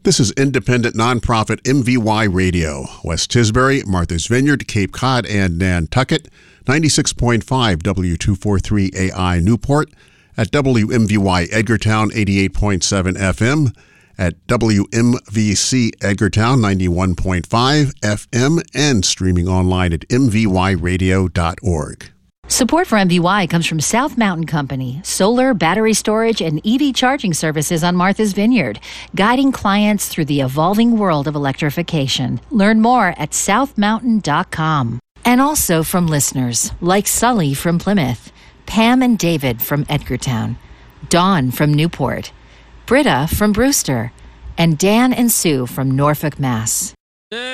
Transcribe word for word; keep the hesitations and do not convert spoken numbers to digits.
This is independent nonprofit M V Y Radio. West Tisbury, Martha's Vineyard, Cape Cod, and Nantucket. ninety-six point five W two forty-three A I Newport. At W M V Y Edgartown, eighty-eight point seven F M. At W M V C Edgartown, ninety-one point five F M. And streaming online at m v y radio dot org. Support for M V Y comes from South Mountain Company, solar, battery storage, and E V charging services on Martha's Vineyard, guiding clients through the evolving world of electrification. Learn more at south mountain dot com. And also from listeners like Sully from Plymouth, Pam and David from Edgartown, Dawn from Newport, Britta from Brewster, and Dan and Sue from Norfolk, Mass.